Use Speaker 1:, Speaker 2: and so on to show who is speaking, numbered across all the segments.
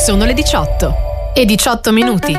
Speaker 1: Sono le 18:18.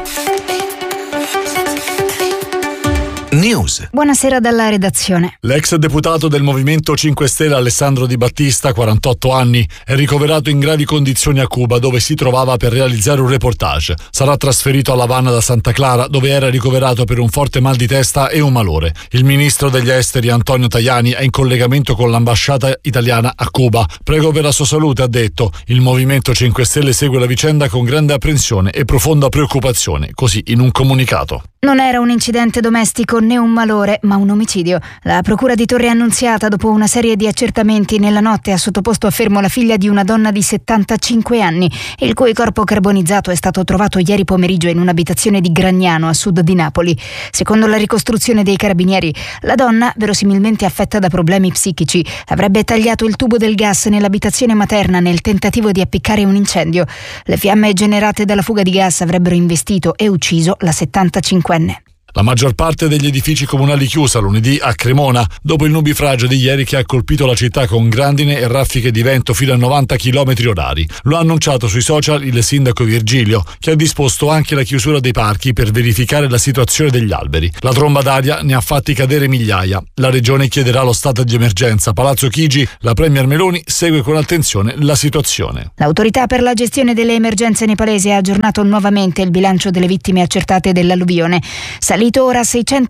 Speaker 2: News.
Speaker 3: Buonasera dalla redazione.
Speaker 4: L'ex deputato del Movimento 5 Stelle Alessandro Di Battista, 48 anni, è ricoverato in gravi condizioni a Cuba, dove si trovava per realizzare un reportage. Sarà trasferito a La Habana da Santa Clara, dove era ricoverato per un forte mal di testa e un malore. Il ministro degli esteri Antonio Tajani è in collegamento con l'ambasciata italiana a Cuba. Prego per la sua salute, ha detto. Il Movimento 5 Stelle segue la vicenda con grande apprensione e profonda preoccupazione, così in un comunicato.
Speaker 3: Non era un incidente domestico né un malore, ma un omicidio. La procura di Torre Annunziata, dopo una serie di accertamenti nella notte, ha sottoposto a fermo la figlia di una donna di 75 anni, il cui corpo carbonizzato è stato trovato ieri pomeriggio in un'abitazione di Gragnano, a sud di Napoli. Secondo la ricostruzione dei carabinieri, la donna, verosimilmente affetta da problemi psichici, avrebbe tagliato il tubo del gas nell'abitazione materna nel tentativo di appiccare un incendio. Le fiamme generate dalla fuga di gas avrebbero investito e ucciso la 75enne.
Speaker 4: La maggior parte degli edifici comunali chiusa lunedì a Cremona, dopo il nubifragio di ieri che ha colpito la città con grandine e raffiche di vento fino a 90 km/h. Lo ha annunciato sui social il sindaco Virgilio, che ha disposto anche la chiusura dei parchi per verificare la situazione degli alberi. La tromba d'aria ne ha fatti cadere migliaia. La regione chiederà lo stato di emergenza. Palazzo Chigi, la premier Meloni segue con attenzione la situazione.
Speaker 3: L'autorità per la gestione delle emergenze nepalese ha aggiornato nuovamente il bilancio delle vittime accertate dell'alluvione. Salito ora a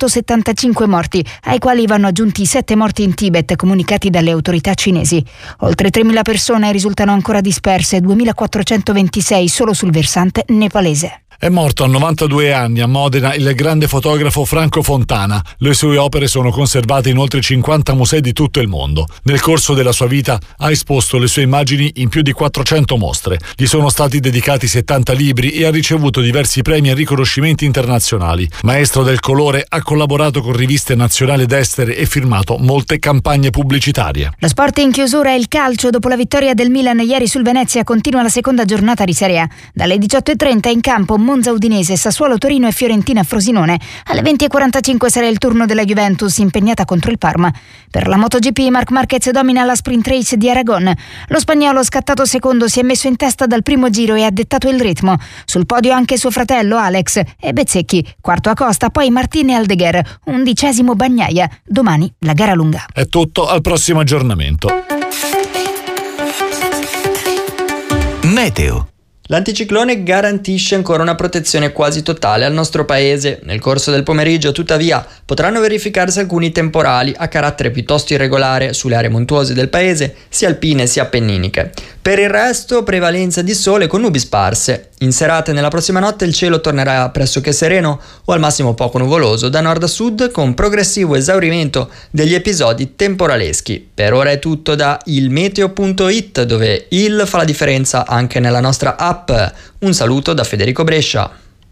Speaker 3: 675 morti, ai quali vanno aggiunti 7 morti in Tibet comunicati dalle autorità cinesi. Oltre 3.000 persone risultano ancora disperse, 2.426 solo sul versante nepalese.
Speaker 4: È morto a 92 anni a Modena il grande fotografo Franco Fontana. Le sue opere sono conservate in oltre 50 musei di tutto il mondo. Nel corso della sua vita ha esposto le sue immagini in più di 400 mostre. Gli sono stati dedicati 70 libri e ha ricevuto diversi premi e riconoscimenti internazionali. Maestro del colore, ha collaborato con riviste nazionali ed estere e firmato molte campagne pubblicitarie.
Speaker 3: Lo sport in chiusura è il calcio. Dopo la vittoria del Milan ieri sul Venezia continua la seconda giornata di Serie A. Dalle 18:30 in campo Monza Udinese, Sassuolo Torino e Fiorentina Frosinone. Alle 20:45 sarà il turno della Juventus, impegnata contro il Parma. Per la MotoGP Marc Marquez domina la sprint race di Aragon. Lo spagnolo, scattato secondo, si è messo in testa dal primo giro e ha dettato il ritmo. Sul podio anche suo fratello Alex e Bezzecchi, quarto Acosta, poi Martin e Aldeguer, 11° Bagnaia. Domani la gara lunga.
Speaker 4: È tutto, al prossimo aggiornamento.
Speaker 2: Meteo.
Speaker 5: L'anticiclone garantisce ancora una protezione quasi totale al nostro paese. Nel corso del pomeriggio, tuttavia, potranno verificarsi alcuni temporali a carattere piuttosto irregolare sulle aree montuose del paese, sia alpine sia appenniniche. Per il resto, prevalenza di sole con nubi sparse. In serata e nella prossima notte il cielo tornerà pressoché sereno o al massimo poco nuvoloso da nord a sud, con progressivo esaurimento degli episodi temporaleschi. Per ora è tutto da ilmeteo.it, dove il fa la differenza anche nella nostra app. Un saluto da Federico Brescia.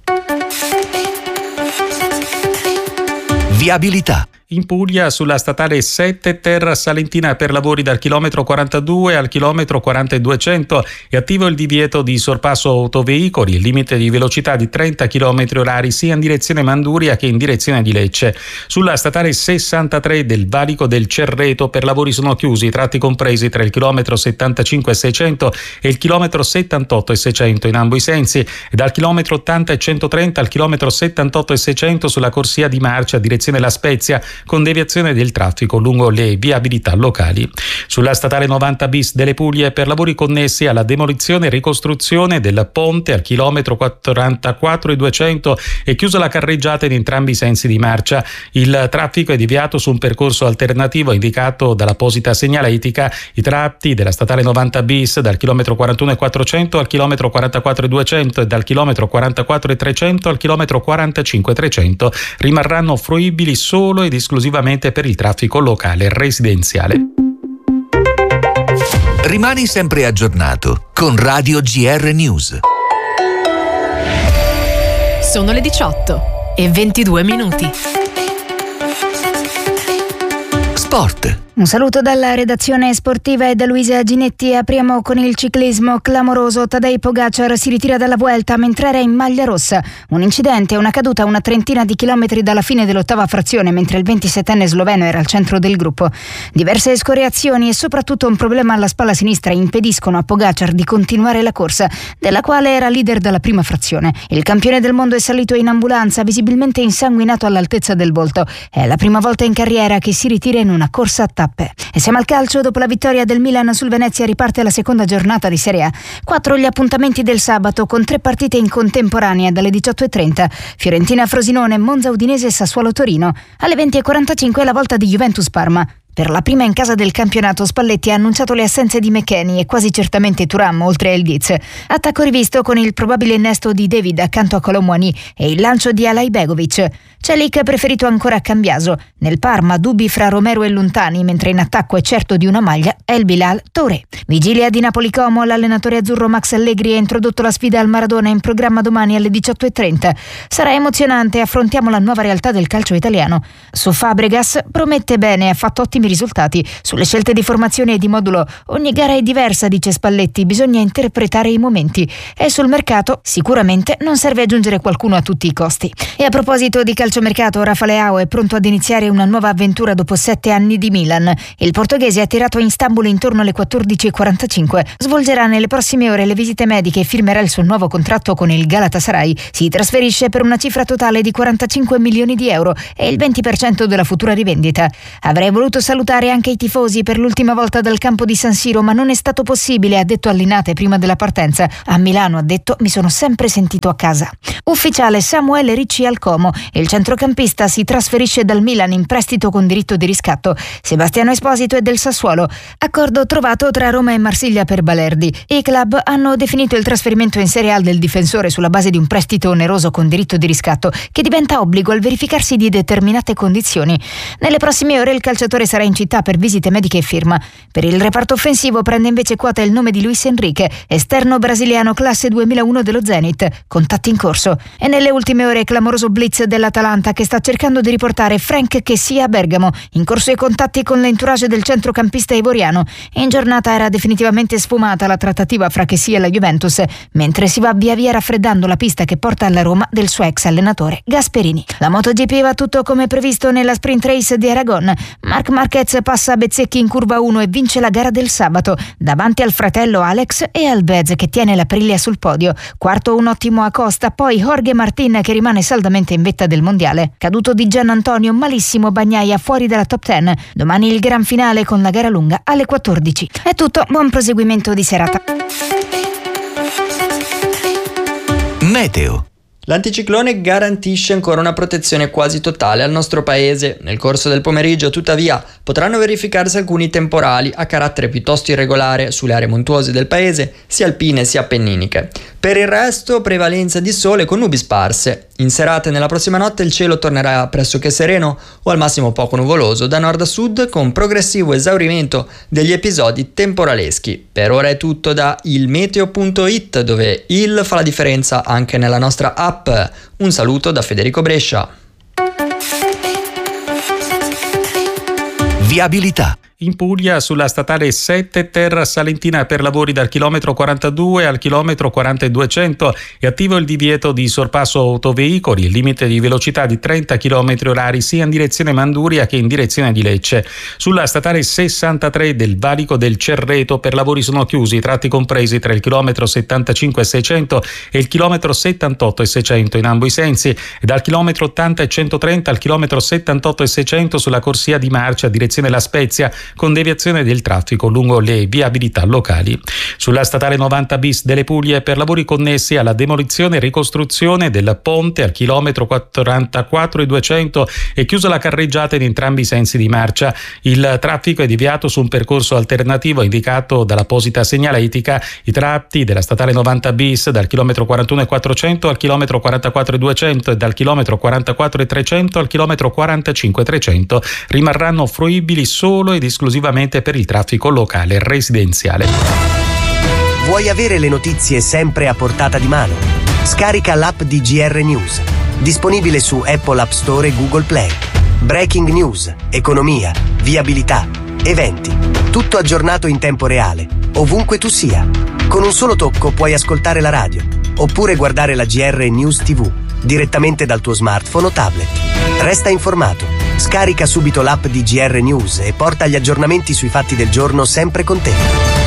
Speaker 2: Viabilità.
Speaker 6: In Puglia, sulla statale 7 Terra Salentina, per lavori dal chilometro 42 al chilometro 4200 è attivo il divieto di sorpasso autoveicoli, il limite di velocità di 30 km/h sia in direzione Manduria che in direzione di Lecce. Sulla statale 63 del valico del Cerreto per lavori sono chiusi i tratti compresi tra il chilometro 75 e 600 e il chilometro 78 e 600 in ambo i sensi, e dal chilometro 80 e 130 al chilometro 78 e 600 sulla corsia di marcia direzione La Spezia, con deviazione del traffico lungo le viabilità locali. Sulla statale 90 bis delle Puglie per lavori connessi alla demolizione e ricostruzione del ponte al chilometro 44 e 200 è chiusa la carreggiata in entrambi i sensi di marcia. Il traffico è deviato su un percorso alternativo indicato dall'apposita segnaletica. I tratti della statale 90 bis dal chilometro 41 e 400 al chilometro 44 e 200 e dal chilometro 44 e 300 al chilometro 45 e 300 rimarranno fruibili solo ed esclusivamente per il traffico locale residenziale.
Speaker 2: Rimani sempre aggiornato con Radio GR News.
Speaker 1: Sono le 18:22.
Speaker 2: Sport.
Speaker 3: Un saluto dalla redazione sportiva e da Luisa Ginetti. Apriamo con il ciclismo clamoroso. Tadej Pogacar si ritira dalla Vuelta mentre era in maglia rossa. Un incidente, una caduta a una trentina di chilometri dalla fine dell'ottava frazione mentre il 27enne sloveno era al centro del gruppo. Diverse escoriazioni e soprattutto un problema alla spalla sinistra impediscono a Pogacar di continuare la corsa, della quale era leader dalla prima frazione. Il campione del mondo è salito in ambulanza, visibilmente insanguinato all'altezza del volto. È la prima volta in carriera che si ritira in una corsa a tappe. E siamo al calcio. Dopo la vittoria del Milan sul Venezia riparte la seconda giornata di Serie A. 4 gli appuntamenti del sabato con 3 partite in contemporanea dalle 18:30. Fiorentina-Frosinone, Monza-Udinese e Sassuolo-Torino. Alle 20:45 la volta di Juventus-Parma. Per la prima in casa del campionato Spalletti ha annunciato le assenze di McKennie e quasi certamente Thuram oltre a El Diz. Attacco rivisto con il probabile innesto di David accanto a Colomwani e il lancio di Alay Begovic. Celik preferito ancora a Cambiaso. Nel Parma dubbi fra Romero e Lontani, mentre in attacco è certo di una maglia El Bilal Touré. Vigilia di Napoli Como, l'allenatore azzurro Max Allegri ha introdotto la sfida al Maradona in programma domani alle 18:30. Sarà emozionante, affrontiamo la nuova realtà del calcio italiano. Su Fabregas promette bene, ha fatto ottimi risultati. Sulle scelte di formazione e di modulo ogni gara è diversa, dice Spalletti, bisogna interpretare i momenti. E sul mercato sicuramente non serve aggiungere qualcuno a tutti i costi. E a proposito di calciomercato, Rafa Leao è pronto ad iniziare una nuova avventura dopo 7 anni di Milan. Il portoghese è attirato a Istanbul intorno alle 14:45. Svolgerà nelle prossime ore le visite mediche e firmerà il suo nuovo contratto con il Galatasaray. Si trasferisce per una cifra totale di 45 milioni di euro e il 20% della futura rivendita. Avrei voluto salutare anche i tifosi per l'ultima volta dal campo di San Siro, ma non è stato possibile, ha detto a Linate prima della partenza. A Milano ha detto: mi sono sempre sentito a casa. Ufficiale Samuel Ricci al Como. Il centrocampista si trasferisce dal Milan in prestito con diritto di riscatto. Sebastiano Esposito è del Sassuolo. Accordo trovato tra Roma e Marsiglia per Balerdi. I club hanno definito il trasferimento in Serie A del difensore sulla base di un prestito oneroso con diritto di riscatto che diventa obbligo al verificarsi di determinate condizioni. Nelle prossime ore il calciatore sarà in città per visite mediche e firma. Per il reparto offensivo prende invece quota il nome di Luis Enrique, esterno brasiliano classe 2001 dello Zenit, contatti in corso. E nelle ultime ore clamoroso blitz dell'Atalanta che sta cercando di riportare Frank Kessie a Bergamo, in corso i contatti con l'entourage del centrocampista ivoriano. In giornata era definitivamente sfumata la trattativa fra Kessie e la Juventus, mentre si va via via raffreddando la pista che porta alla Roma del suo ex allenatore Gasperini. La MotoGP va tutto come previsto nella sprint race di Aragon. Marc Marquez passa Bezzecchi in curva 1 e vince la gara del sabato, davanti al fratello Alex e al Bez che tiene la Aprilia sul podio. Quarto un ottimo Acosta, poi Jorge Martin che rimane saldamente in vetta del mondiale. Caduto di Gian Antonio, malissimo Bagnaia fuori dalla top 10. Domani il gran finale con la gara lunga alle 14. È tutto, buon proseguimento di serata.
Speaker 2: Meteo.
Speaker 5: L'anticiclone garantisce ancora una protezione quasi totale al nostro paese. Nel corso del pomeriggio, tuttavia, potranno verificarsi alcuni temporali a carattere piuttosto irregolare sulle aree montuose del paese, sia alpine sia appenniniche. Per il resto, prevalenza di sole con nubi sparse. In serata e nella prossima notte il cielo tornerà pressoché sereno o al massimo poco nuvoloso da nord a sud, con progressivo esaurimento degli episodi temporaleschi. Per ora è tutto da ilmeteo.it, dove il fa la differenza anche nella nostra app. Un saluto da Federico Brescia.
Speaker 2: Viabilità.
Speaker 6: In Puglia, sulla statale 7 Terra Salentina per lavori dal chilometro 42 al chilometro 4200 è attivo il divieto di sorpasso autoveicoli, il limite di velocità di 30 km/h sia in direzione Manduria che in direzione di Lecce. Sulla statale 63 del valico del Cerreto per lavori sono chiusi i tratti compresi tra il chilometro 75 e 600 e il chilometro 78 e 600 in ambo i sensi, e dal chilometro 80 e 130 al chilometro 78 e 600 sulla corsia di marcia direzione La Spezia, con deviazione del traffico lungo le viabilità locali. Sulla statale 90 bis delle Puglie per lavori connessi alla demolizione e ricostruzione del ponte al chilometro 44 e 200 è chiusa la carreggiata in entrambi i sensi di marcia. Il traffico è deviato su un percorso alternativo indicato dall'apposita segnaletica. I tratti della statale 90 bis dal chilometro 41 e 400 al chilometro 44 e 200 e dal chilometro 44 e 300 al chilometro 45 e 300 rimarranno fruibili solo ed esclusivamente per il traffico locale residenziale.
Speaker 7: Vuoi avere le notizie sempre a portata di mano? Scarica l'app di GR News, disponibile su Apple App Store e Google Play. Breaking news, economia, viabilità, eventi. Tutto aggiornato in tempo reale, ovunque tu sia. Con un solo tocco puoi ascoltare la radio, oppure guardare la GR News TV, direttamente dal tuo smartphone o tablet. Resta informato. Scarica subito l'app di GR News e porta gli aggiornamenti sui fatti del giorno sempre con te.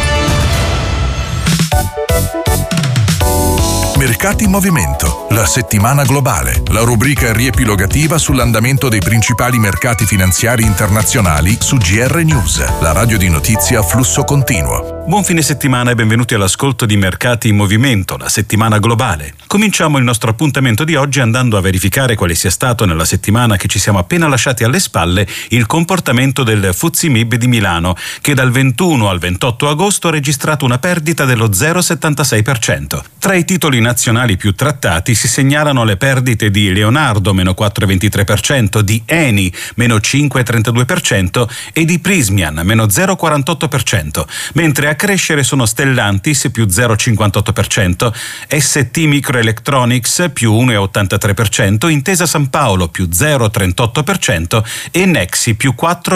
Speaker 8: Mercati in movimento, la settimana globale, la rubrica riepilogativa sull'andamento dei principali mercati finanziari internazionali su GR News, la radio di notizie a flusso continuo.
Speaker 6: Buon fine settimana e benvenuti all'ascolto di Mercati in movimento, la settimana globale. Cominciamo il nostro appuntamento di oggi andando a verificare quale sia stato nella settimana che ci siamo appena lasciati alle spalle il comportamento del FTSE MIB di Milano, che dal 21 al 28 agosto ha registrato una perdita dello 0,76%. Tra i titoli nazionali più trattati si segnalano le perdite di Leonardo, meno 4,23%, di Eni, meno 5,32% e di Prysmian, meno 0,48%, mentre a crescere sono Stellantis, più 0,58%, ST Microelectronics, più 1,83%, Intesa San Paolo, più 0,38% e Nexi, più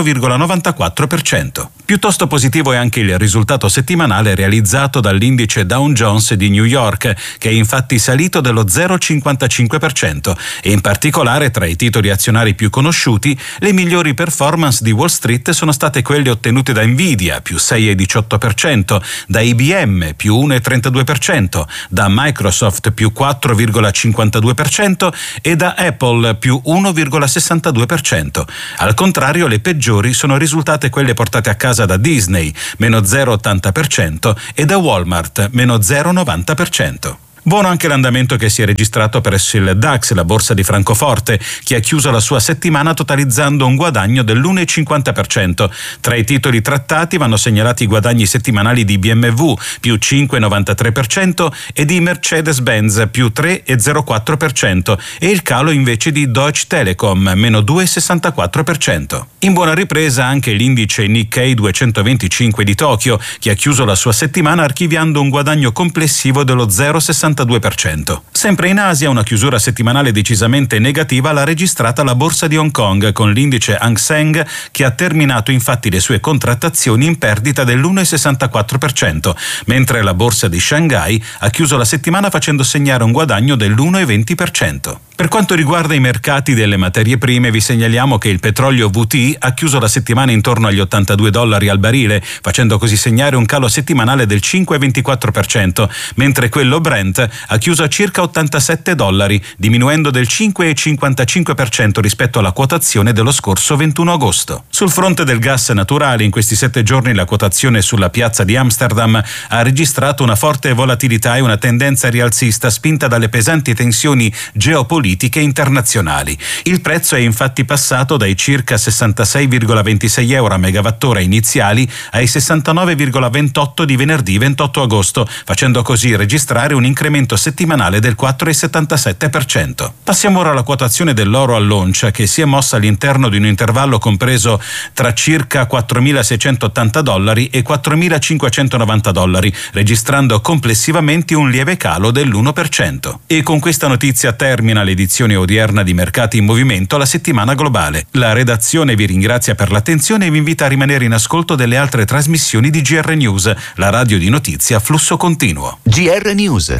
Speaker 6: 4,94%. Piuttosto positivo è anche il risultato settimanale realizzato dall'indice Dow Jones di New York, che è infatti salito dello 0,55% e in particolare tra i titoli azionari più conosciuti le migliori performance di Wall Street sono state quelle ottenute da Nvidia, più 6,18%, da IBM, più 1,32%, da Microsoft, più 4,52% e da Apple, più 1,62%. Al contrario, le peggiori sono risultate quelle portate a casa da Disney, meno 0,80%, e da Walmart, meno 0,90%. Buono anche l'andamento che si è registrato presso il DAX, la borsa di Francoforte, che ha chiuso la sua settimana totalizzando un guadagno dell'1,50%. Tra i titoli trattati vanno segnalati i guadagni settimanali di BMW, più 5,93%, e di Mercedes-Benz, più 3,04%, e il calo invece di Deutsche Telekom, meno 2,64%. In buona ripresa anche l'indice Nikkei 225 di Tokyo, che ha chiuso la sua settimana archiviando un guadagno complessivo dello 0,62%. Sempre in Asia una chiusura settimanale decisamente negativa l'ha registrata la borsa di Hong Kong, con l'indice Hang Seng che ha terminato infatti le sue contrattazioni in perdita dell'1,64%, mentre la borsa di Shanghai ha chiuso la settimana facendo segnare un guadagno dell'1,20%. Per quanto riguarda i mercati delle materie prime, vi segnaliamo che il petrolio WTI ha chiuso la settimana intorno agli $82 al barile, facendo così segnare un calo settimanale del 5,24%, mentre quello Brent ha chiuso a circa $87, diminuendo del 5,55% rispetto alla quotazione dello scorso 21 agosto. Sul fronte del gas naturale, in questi 7 giorni la quotazione sulla piazza di Amsterdam ha registrato una forte volatilità e una tendenza rialzista spinta dalle pesanti tensioni geopolitiche internazionali. Il prezzo è infatti passato dai circa 66,26 euro a megawattora iniziali ai 69,28 di venerdì 28 agosto, facendo così registrare un incremento settimanale del 4,77%. Passiamo ora alla quotazione dell'oro al launch, che si è mossa all'interno di un intervallo compreso tra circa $4.680 e $4.590, registrando complessivamente un lieve calo dell'1%. E con questa notizia termina l'edizione odierna di Mercati in Movimento, la settimana globale. La redazione vi ringrazia per l'attenzione e vi invita a rimanere in ascolto delle altre trasmissioni di GR News, la radio di notizie a flusso continuo.
Speaker 2: GR News.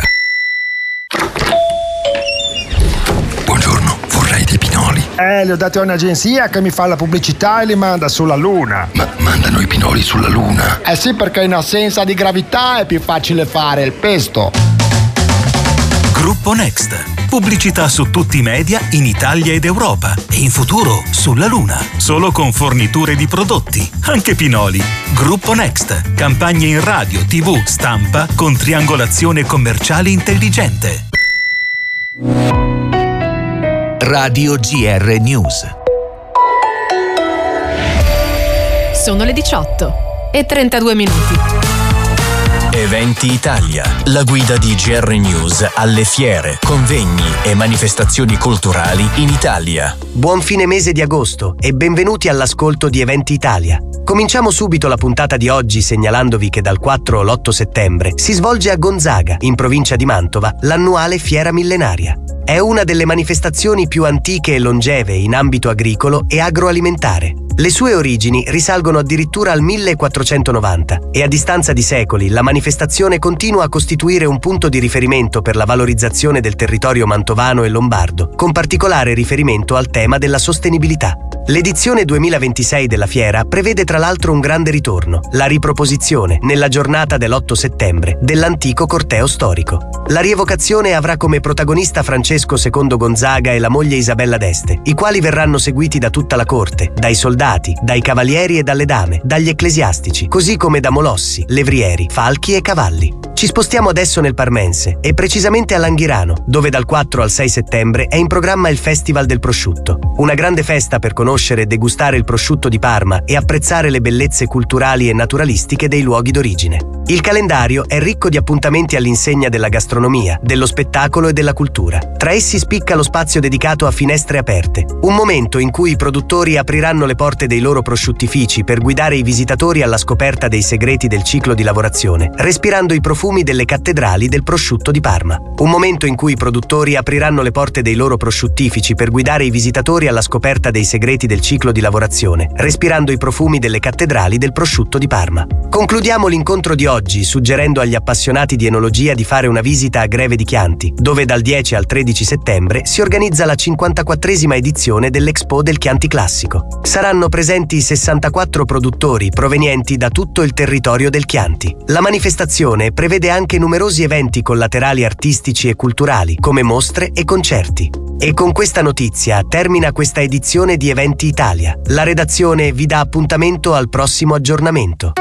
Speaker 9: Buongiorno, vorrei dei pinoli.
Speaker 10: Li ho dati a un'agenzia che mi fa la pubblicità e li manda sulla Luna.
Speaker 9: Ma mandano i pinoli sulla Luna?
Speaker 10: Eh sì, perché in assenza di gravità è più facile fare il pesto.
Speaker 11: Gruppo Next. Pubblicità su tutti i media in Italia ed Europa e in futuro sulla Luna. Solo con forniture di prodotti, anche pinoli. Gruppo Next. Campagne in radio, TV, stampa con triangolazione commerciale intelligente.
Speaker 2: Radio GR News.
Speaker 1: Sono le 18:32.
Speaker 12: Eventi Italia, la guida di GR News alle fiere, convegni e manifestazioni culturali in Italia.
Speaker 7: Buon fine mese di agosto e benvenuti all'ascolto di Eventi Italia. Cominciamo subito la puntata di oggi segnalandovi che dal 4 all'8 settembre si svolge a Gonzaga, in provincia di Mantova, l'annuale Fiera Millenaria. È una delle manifestazioni più antiche e longeve in ambito agricolo e agroalimentare. Le sue origini risalgono addirittura al 1490 e a distanza di secoli la manifestazione continua a costituire un punto di riferimento per la valorizzazione del territorio mantovano e lombardo, con particolare riferimento al tema della sostenibilità. L'edizione 2026 della fiera prevede tra l'altro un grande ritorno, la riproposizione, nella giornata dell'8 settembre, dell'antico corteo storico. La rievocazione avrà come protagonista Francesco II Gonzaga e la moglie Isabella d'Este, i quali verranno seguiti da tutta la corte, dai soldati, dai cavalieri e dalle dame, dagli ecclesiastici, così come da molossi, levrieri, falchi e cavalli. Ci spostiamo adesso nel Parmense e precisamente a Langhirano, dove dal 4 al 6 settembre è in programma il Festival del Prosciutto, una grande festa per conoscere e degustare il prosciutto di Parma e apprezzare le bellezze culturali e naturalistiche dei luoghi d'origine. Il calendario è ricco di appuntamenti all'insegna della gastronomia, dello spettacolo e della cultura. Tra essi spicca lo spazio dedicato a Finestre Aperte, un momento in cui i produttori apriranno le porte dei loro prosciuttifici per guidare i visitatori alla scoperta dei segreti del ciclo di lavorazione, respirando i profumi delle cattedrali del prosciutto di Parma. Un momento in cui i produttori apriranno le porte dei loro prosciuttifici per guidare i visitatori alla scoperta dei segreti del ciclo di lavorazione, respirando i profumi delle cattedrali del prosciutto di Parma. Concludiamo l'incontro di oggi suggerendo agli appassionati di enologia di fare una visita a Greve di Chianti, dove dal 10 al 13 settembre si organizza la 54esima edizione dell'Expo del Chianti Classico. Saranno presenti 64 produttori provenienti da tutto il territorio del Chianti. La manifestazione prevede anche numerosi eventi collaterali artistici e culturali, come mostre e concerti. E con questa notizia termina questa edizione di Eventi Italia. La redazione vi dà appuntamento al prossimo aggiornamento.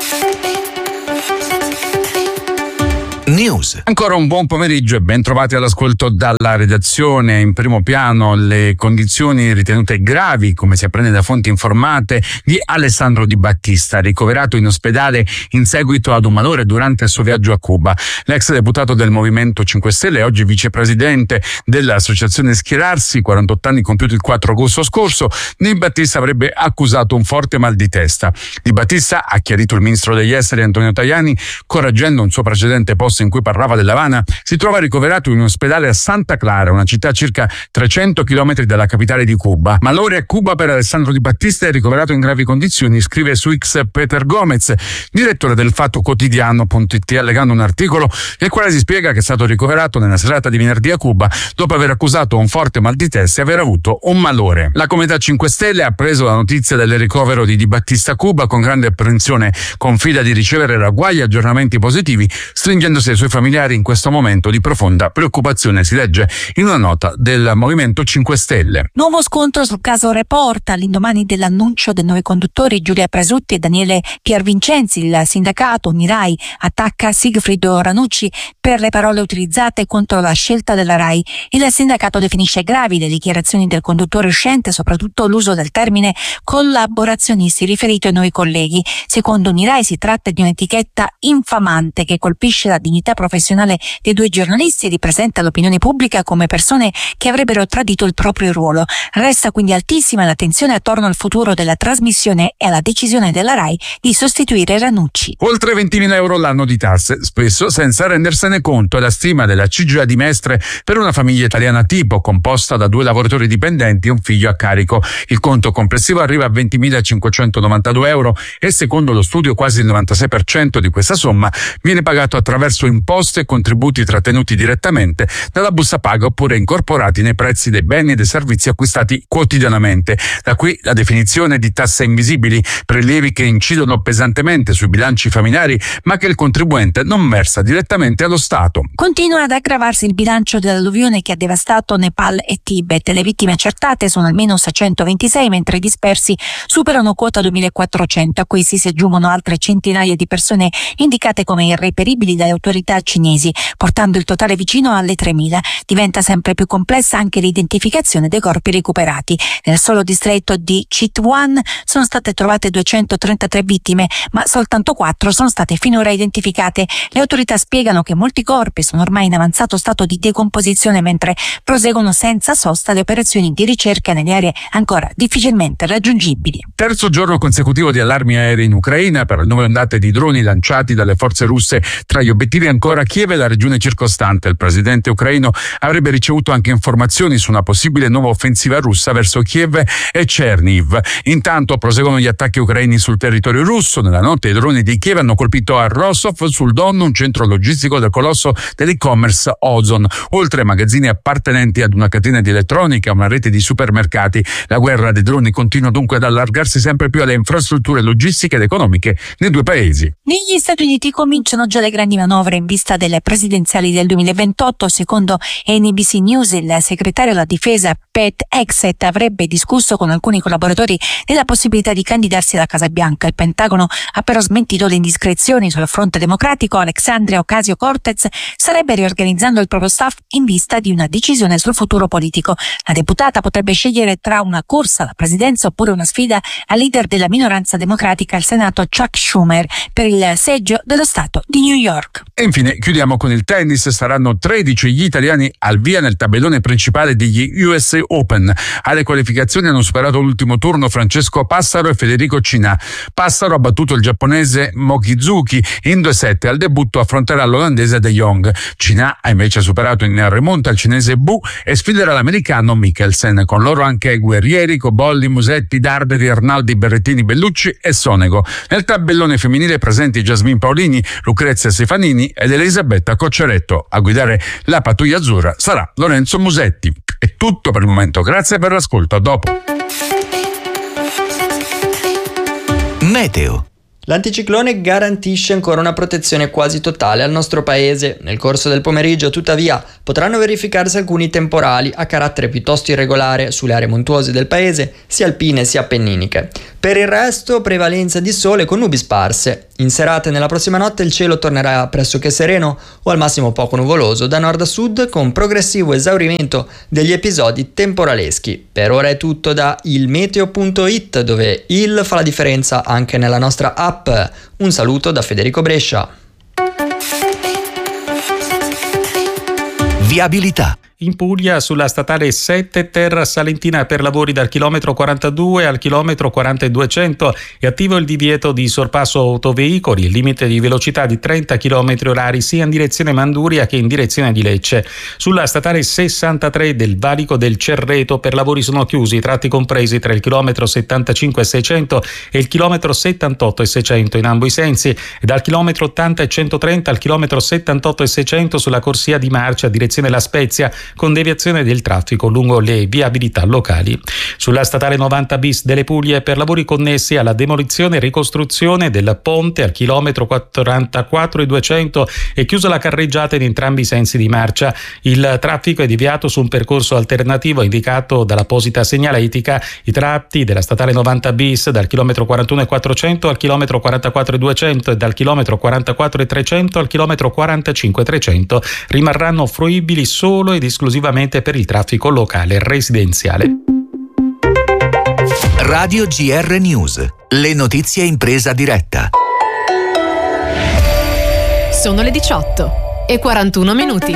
Speaker 2: News.
Speaker 13: Ancora un buon pomeriggio e ben trovati all'ascolto dalla redazione. In primo piano le condizioni ritenute gravi, come si apprende da fonti informate, di Alessandro Di Battista, ricoverato in ospedale in seguito ad un malore durante il suo viaggio a Cuba. L'ex deputato del Movimento 5 Stelle, oggi vicepresidente dell'associazione Schierarsi, 48 anni compiuti il 4 agosto scorso, Di Battista avrebbe accusato un forte mal di testa. Di Battista, ha chiarito il ministro degli esteri Antonio Tajani, correggendo un suo precedente post in cui parlava dell'Havana, si trova ricoverato in un ospedale a Santa Clara, una città a circa 300 km dalla capitale di Cuba. Malore a Cuba per Alessandro Di Battista, è ricoverato in gravi condizioni, scrive su X Peter Gomez, direttore del Fatto Quotidiano.it, allegando un articolo nel quale si spiega che è stato ricoverato nella serata di venerdì a Cuba dopo aver accusato un forte mal di testa e aver avuto un malore. La Comunità 5 Stelle ha preso la notizia del ricovero di Di Battista a Cuba con grande apprensione, confida di ricevere ragguagli e aggiornamenti positivi, stringendosi ai suoi familiari in questo momento di profonda preoccupazione, si legge in una nota del Movimento 5 Stelle.
Speaker 14: Nuovo scontro sul caso Report all'indomani dell'annuncio dei nuovi conduttori Giulia Presutti e Daniele Piervincenzi. Il sindacato Unirai attacca Sigfrido Ranucci per le parole utilizzate contro la scelta della RAI. Il sindacato definisce gravi le dichiarazioni del conduttore uscente, soprattutto l'uso del termine collaborazionisti riferito ai nuovi colleghi. Secondo Unirai si tratta di un'etichetta infamante che colpisce la dignità professionale dei due giornalisti e li presenta all'opinione pubblica come persone che avrebbero tradito il proprio ruolo. Resta quindi altissima l'attenzione attorno al futuro della trasmissione e alla decisione della RAI di sostituire Ranucci.
Speaker 13: Oltre 20.000 euro l'anno di tasse, spesso senza rendersene conto, è la stima della CGIA di Mestre per una famiglia italiana tipo, composta da 2 lavoratori dipendenti e un figlio a carico. Il conto complessivo arriva a 20.592 euro e secondo lo studio quasi il 96% di questa somma viene pagato attraverso imposte e contributi trattenuti direttamente dalla busta paga oppure incorporati nei prezzi dei beni e dei servizi acquistati quotidianamente. Da qui la definizione di tasse invisibili, prelievi che incidono pesantemente sui bilanci familiari ma che il contribuente non versa direttamente allo Stato.
Speaker 14: Continua ad aggravarsi il bilancio dell'alluvione che ha devastato Nepal e Tibet. Le vittime accertate sono almeno 626, mentre i dispersi superano quota 2400. A questi si aggiungono altre centinaia di persone indicate come irreperibili dalle autorità autorità cinesi, portando il totale vicino alle 3.000. Diventa sempre più complessa anche l'identificazione dei corpi recuperati. Nel solo distretto di Chitwan sono state trovate 233 vittime, ma soltanto 4 sono state finora identificate. Le autorità spiegano che molti corpi sono ormai in avanzato stato di decomposizione, mentre proseguono senza sosta le operazioni di ricerca nelle aree ancora difficilmente raggiungibili.
Speaker 13: Terzo giorno consecutivo di allarmi aerei in Ucraina per nuove ondate di droni lanciati dalle forze russe. Tra gli obiettivi ancora Kiev e la regione circostante. Il presidente ucraino avrebbe ricevuto anche informazioni su una possibile nuova offensiva russa verso Kiev e Cherniv. Intanto proseguono gli attacchi ucraini sul territorio russo. Nella notte i droni di Kiev hanno colpito a Rostov sul Don, un centro logistico del colosso dell'e-commerce Ozon, oltre a magazzini appartenenti ad una catena di elettronica e una rete di supermercati. La guerra dei droni continua dunque ad allargarsi sempre più alle infrastrutture logistiche ed economiche nei due paesi.
Speaker 14: Negli Stati Uniti cominciano già le grandi manovre in vista delle presidenziali del 2028. Secondo NBC News, il segretario alla difesa Pete Hegseth avrebbe discusso con alcuni collaboratori della possibilità di candidarsi alla Casa Bianca. Il Pentagono ha però smentito le indiscrezioni sul fronte democratico. Alexandria Ocasio-Cortez starebbe riorganizzando il proprio staff in vista di una decisione sul futuro politico. La deputata potrebbe scegliere tra una corsa alla presidenza oppure una sfida al leader della minoranza democratica al Senato Chuck Schumer per il seggio dello Stato di New York.
Speaker 13: E infine chiudiamo con il tennis. Saranno 13 gli italiani al via nel tabellone principale degli USA Open. Alle qualificazioni hanno superato l'ultimo turno Francesco Passaro e Federico Cina. Passaro ha battuto il giapponese Mochizuki in 2-7. Al debutto affronterà l'olandese De Jong. Cina ha invece superato in rimonta il cinese Bu e sfiderà l'americano Mikkelsen. Con loro anche Guerrieri, Cobolli, Musetti, Darderi, Arnaldi, Berrettini, Bellucci e Sonego. Nel tabellone femminile presenti Jasmine Paolini, Lucrezia Stefanini ed Elisabetta Cocceretto. A guidare la pattuglia azzurra sarà Lorenzo Musetti. È tutto per il momento, grazie per l'ascolto, a dopo.
Speaker 2: Meteo.
Speaker 5: L'anticiclone garantisce ancora una protezione quasi totale al nostro paese. Nel corso del pomeriggio, tuttavia, potranno verificarsi alcuni temporali a carattere piuttosto irregolare sulle aree montuose del paese, sia alpine sia appenniniche. Per il resto, prevalenza di sole con nubi sparse. In serata e nella prossima notte il cielo tornerà pressoché sereno o al massimo poco nuvoloso da nord a sud, con progressivo esaurimento degli episodi temporaleschi. Per ora è tutto da ilmeteo.it, dove il fa la differenza anche nella nostra app. Un saluto da Federico Brescia.
Speaker 2: Viabilità.
Speaker 6: In Puglia, sulla statale 7 Terra Salentina per lavori dal chilometro 42 al chilometro 4200 è attivo il divieto di sorpasso autoveicoli, il limite di velocità di 30 km/h sia in direzione Manduria che in direzione di Lecce. Sulla statale 63 del valico del Cerreto per lavori sono chiusi i tratti compresi tra il chilometro 75 e 600 e il chilometro 78 e 600 in ambo i sensi, e dal chilometro 80 e 130 al chilometro 78 e 600 sulla corsia di marcia direzione La Spezia, con deviazione del traffico lungo le viabilità locali. Sulla statale 90 bis delle Puglie per lavori connessi alla demolizione e ricostruzione del ponte al chilometro 44 e 200 è chiusa la carreggiata in entrambi i sensi di marcia. Il traffico è deviato su un percorso alternativo indicato dall'apposita segnaletica. I tratti della statale 90 bis dal chilometro 41 e 400 al chilometro 44 e 200 e dal chilometro 44 e 300 al chilometro 45 e 300 rimarranno fruibili solo ed esclusivamente per il traffico locale residenziale.
Speaker 2: Radio GR News. Le notizie in presa diretta.
Speaker 1: Sono le 18 e 41 minuti.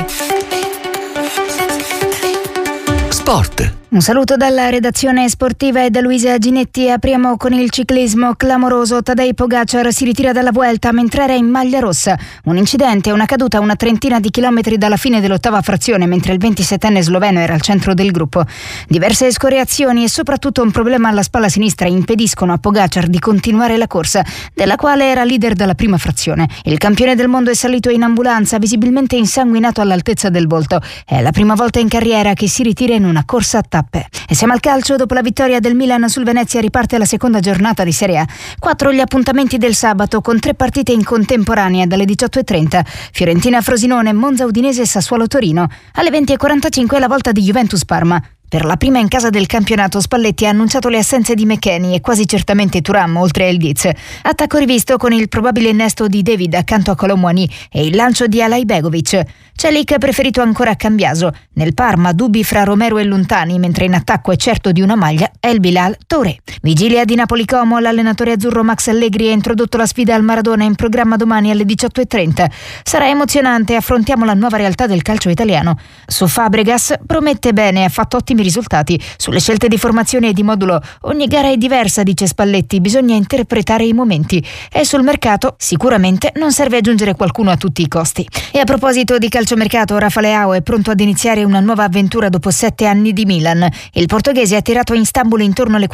Speaker 2: Sport.
Speaker 3: Un saluto dalla redazione sportiva e da Luisa Ginetti. Apriamo con il ciclismo clamoroso. Tadej Pogacar si ritira dalla Vuelta mentre era in maglia rossa. Un incidente, una caduta a una trentina di chilometri dalla fine dell'ottava frazione mentre il 27enne sloveno era al centro del gruppo. Diverse escoriazioni e soprattutto un problema alla spalla sinistra impediscono a Pogacar di continuare la corsa, della quale era leader dalla prima frazione. Il campione del mondo è salito in ambulanza, visibilmente insanguinato all'altezza del volto. È la prima volta in carriera che si ritira in una corsa a tappe. E siamo al calcio. Dopo la vittoria del Milan sul Venezia riparte la seconda giornata di Serie A. 4 gli appuntamenti del sabato con 3 partite in contemporanea dalle 18:30. Fiorentina Frosinone, Monza Udinese e Sassuolo Torino. Alle 20:45 la volta di Juventus Parma. Per la prima in casa del campionato Spalletti ha annunciato le assenze di McKennie e quasi certamente Thuram oltre a Ildiz. Attacco rivisto con il probabile innesto di David accanto a Colomwani e il lancio di Alaibegovic. Celik ha preferito ancora Cambiaso. Nel Parma dubbi fra Romero e Lontani, mentre in attacco è certo di una maglia El Bilal Touré. Vigilia di Napoli Como, l'allenatore azzurro Max Allegri ha introdotto la sfida al Maradona in programma domani alle 18:30. Sarà emozionante, affrontiamo la nuova realtà del calcio italiano. Su Fabregas promette bene, ha fatto ottimi risultati. Sulle scelte di formazione e di modulo ogni gara è diversa, dice Spalletti, bisogna interpretare i momenti. E sul mercato sicuramente non serve aggiungere qualcuno a tutti i costi. E a proposito di calciomercato, Rafa Leao è pronto ad iniziare una nuova avventura dopo 7 anni di Milan. Il portoghese è attirato a Istanbul intorno alle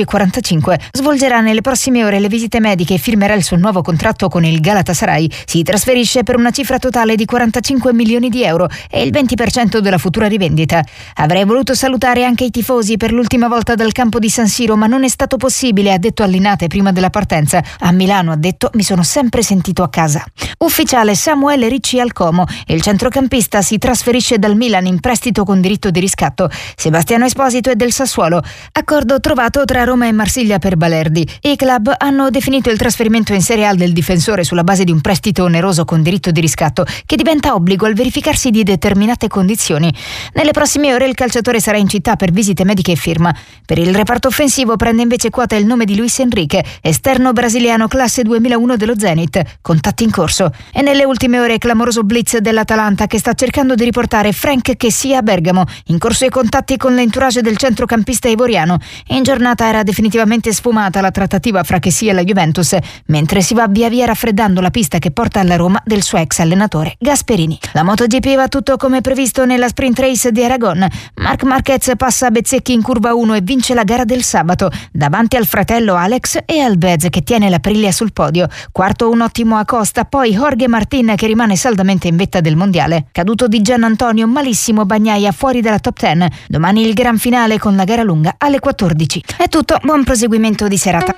Speaker 3: 14:45. Svolgerà nelle prossime ore le visite mediche e firmerà il suo nuovo contratto con il Galatasaray. Si trasferisce per una cifra totale di 45 milioni di euro e il 20% della futura rivendita. Avrei voluto salutare anche i tifosi per l'ultima volta dal campo di San Siro, ma non è stato possibile, ha detto a Linate prima della partenza. A Milano, ha detto, mi sono sempre sentito a casa. Ufficiale Samuele Ricci al Como. Il centrocampista si trasferisce dal Milan in prestito con diritto di riscatto. Sebastiano Esposito è del Sassuolo. Accordo trovato tra Roma e Marsiglia per Balerdi. I club hanno definito il trasferimento in Serie A del difensore sulla base di un prestito oneroso con diritto di riscatto che diventa obbligo al verificarsi di determinate condizioni. Nelle prossime ore il calciatore sarà in città per visite mediche e firma. Per il reparto offensivo prende invece quota il nome di Luis Enrique, esterno brasiliano classe 2001 dello Zenit. Contatti in corso. E nelle ultime ore clamoroso blitz dell'Atalanta che sta cercando di riportare Frank Kessie a Bergamo. In corso i contatti con l'entourage del centrocampista ivoriano. In giornata era definitivamente sfumata la trattativa fra Kessie e la Juventus, mentre si va via via raffreddando la pista che porta alla Roma del suo ex allenatore Gasperini. La MotoGP va tutto come previsto nella sprint race di Aragon. Marc Marquez passa Bezzecchi in curva 1 e vince la gara del sabato, davanti al fratello Alex e Albez che tiene la Aprilia sul podio. Quarto un ottimo Acosta, poi Jorge Martin che rimane saldamente in vetta del mondiale. Caduto di Gian Antonio, malissimo Bagnaia fuori dalla top 10. Domani il gran finale con la gara lunga alle 14. È tutto, buon proseguimento di serata.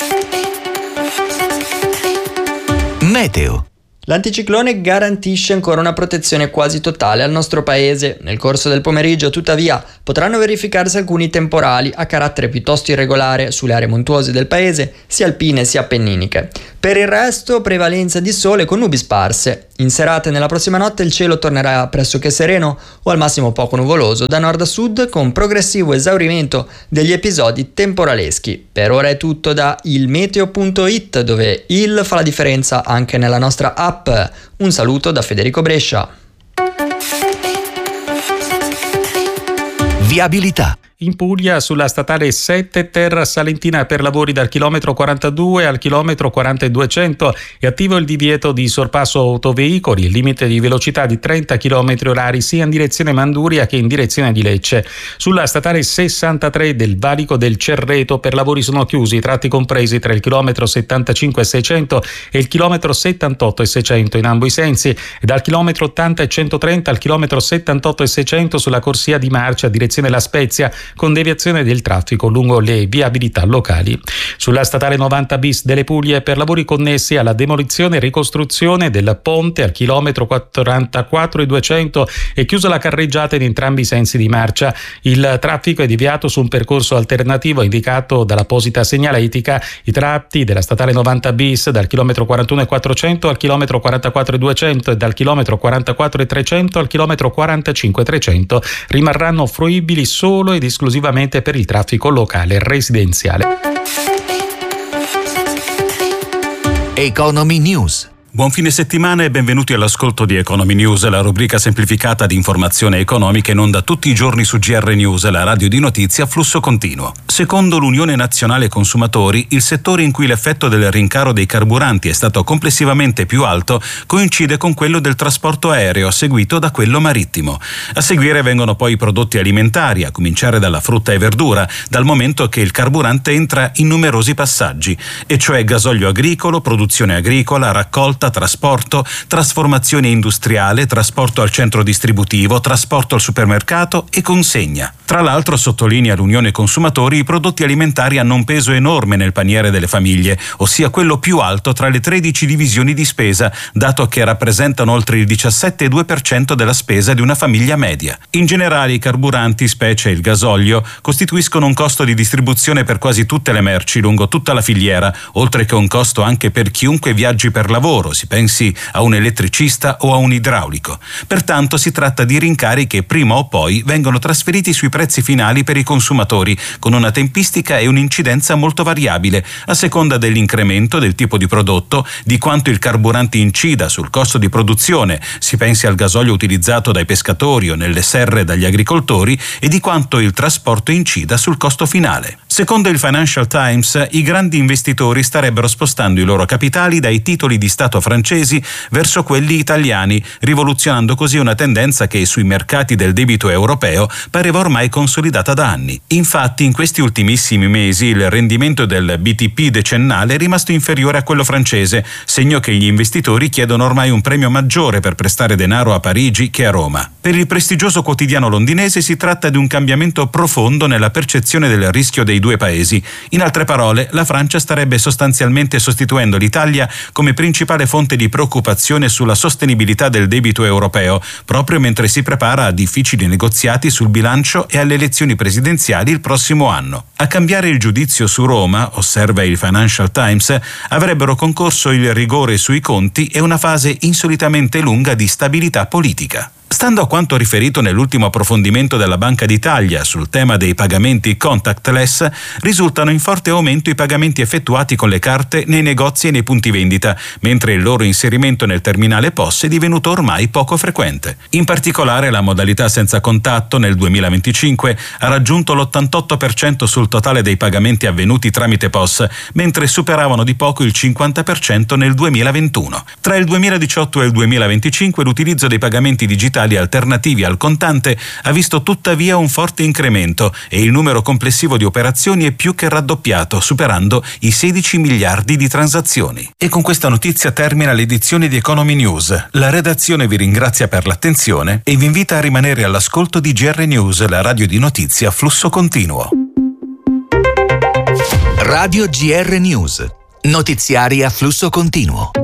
Speaker 2: Meteo.
Speaker 5: L'anticiclone garantisce ancora una protezione quasi totale al nostro paese. Nel corso del pomeriggio, tuttavia, potranno verificarsi alcuni temporali a carattere piuttosto irregolare sulle aree montuose del paese, sia alpine sia appenniniche. Per il resto, prevalenza di sole con nubi sparse. In serata e nella prossima notte il cielo tornerà pressoché sereno o al massimo poco nuvoloso da nord a sud, con progressivo esaurimento degli episodi temporaleschi. Per ora è tutto da ilmeteo.it, dove il fa la differenza anche nella nostra app. Un saluto da Federico Brescia.
Speaker 2: Viabilità.
Speaker 6: In Puglia, sulla statale 7 Terra Salentina per lavori dal chilometro 42 al chilometro 4200 è attivo il divieto di sorpasso autoveicoli, il limite di velocità di 30 km/h sia in direzione Manduria che in direzione di Lecce. Sulla statale 63 del valico del Cerreto per lavori sono chiusi i tratti compresi tra il chilometro 75 e 600 e il chilometro 78 e 600 in ambo i sensi, e dal chilometro 80 e 130 al chilometro 78 e 600 sulla corsia di marcia direzione La Spezia, con deviazione del traffico lungo le viabilità locali. Sulla statale 90 bis delle Puglie per lavori connessi alla demolizione e ricostruzione del ponte al chilometro 44 e 200 è chiusa la carreggiata in entrambi i sensi di marcia. Il traffico è deviato su un percorso alternativo indicato dall'apposita segnaletica. I tratti della statale 90 bis dal chilometro 41 e 400 al chilometro 44 e 200 e dal chilometro 44 e 300 al chilometro 45 e 300 rimarranno fruibili solo ed esclusivamente per il traffico locale residenziale.
Speaker 2: Economy News.
Speaker 11: Buon fine settimana e benvenuti all'ascolto di Economy News, la rubrica semplificata di informazione economica in onda tutti i giorni su GR News, la radio di notizie a flusso continuo. Secondo l'Unione Nazionale Consumatori, il settore in cui l'effetto del rincaro dei carburanti è stato complessivamente più alto coincide con quello del trasporto aereo, seguito da quello marittimo. A seguire vengono poi i prodotti alimentari, a cominciare dalla frutta e verdura, dal momento che il carburante entra in numerosi passaggi, e cioè gasolio agricolo, produzione agricola, raccolta, lotta, trasporto, trasformazione industriale, trasporto al centro distributivo, trasporto al supermercato e consegna. Tra l'altro, sottolinea l'Unione Consumatori, i prodotti alimentari hanno un peso enorme nel paniere delle famiglie, ossia quello più alto tra le 13 divisioni di spesa, dato che rappresentano oltre il 17,2% della spesa di una famiglia media. In generale, i carburanti, specie il gasolio, costituiscono un costo di distribuzione per quasi tutte le merci lungo tutta la filiera, oltre che un costo anche per chiunque viaggi per lavoro, si pensi a un elettricista o a un idraulico. Pertanto si tratta di rincari che prima o poi vengono trasferiti sui prezzi finali per i consumatori, con una tempistica e un'incidenza molto variabile, a seconda dell'incremento del tipo di prodotto, di quanto il carburante incida sul costo di produzione, si pensi al gasolio utilizzato dai pescatori o nelle serre dagli agricoltori, e di quanto il trasporto incida sul costo finale. Secondo il Financial Times, i grandi investitori starebbero spostando i loro capitali dai titoli di Stato francesi verso quelli italiani, rivoluzionando così una tendenza che sui mercati del debito europeo pareva ormai consolidata da anni. Infatti, in questi ultimissimi mesi il rendimento del BTP decennale è rimasto inferiore a quello francese, segno che gli investitori chiedono ormai un premio maggiore per prestare denaro a Parigi che a Roma. Per il prestigioso quotidiano londinese si tratta di un cambiamento profondo nella percezione del rischio dei due paesi. In altre parole, la Francia starebbe sostanzialmente sostituendo l'Italia come principale fonte di preoccupazione sulla sostenibilità del debito europeo, proprio mentre si prepara a difficili negoziati sul bilancio e alle elezioni presidenziali il prossimo anno. A cambiare il giudizio su Roma, osserva il Financial Times, avrebbero concorso il rigore sui conti e una fase insolitamente lunga di stabilità politica. Stando a quanto riferito nell'ultimo approfondimento della Banca d'Italia sul tema dei pagamenti contactless, risultano in forte aumento i pagamenti effettuati con le carte nei negozi e nei punti vendita, mentre il loro inserimento nel terminale POS è divenuto ormai poco frequente. In particolare, la modalità senza contatto nel 2025 ha raggiunto l'88% sul totale dei pagamenti avvenuti tramite POS, mentre superavano di poco il 50% nel 2021. Tra il 2018 e il 2025 l'utilizzo dei pagamenti digitali alternativi al contante ha visto tuttavia un forte incremento e il numero complessivo di operazioni è più che raddoppiato, superando i 16 miliardi di transazioni. E con questa notizia termina l'edizione di Economy News. La redazione vi ringrazia per l'attenzione e vi invita a rimanere all'ascolto di GR News, la radio di notizia a flusso continuo.
Speaker 2: Radio GR News, notiziari a flusso continuo.